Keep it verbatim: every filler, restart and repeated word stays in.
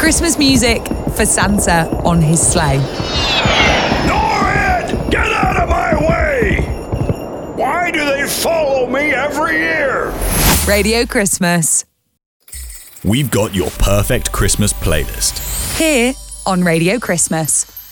Christmas music for Santa on his sleigh. Norrid! Get out of my way! Why do they follow me every year? Radio Christmas. We've got your perfect Christmas playlist. Here on Radio Christmas.